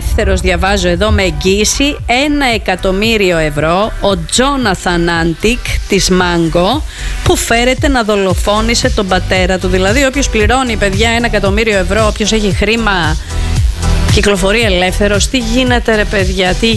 ελεύθερος, διαβάζω εδώ, με εγγύηση 1.000.000 ευρώ, ο Τζόναθαν Άντικ της Μάγκο, που φέρεται να δολοφόνησε τον πατέρα του. Δηλαδή όποιος πληρώνει, παιδιά, 1.000.000 ευρώ, όποιος έχει χρήμα, κυκλοφορεί ελεύθερος. Τι γίνεται, ρε παιδιά, τι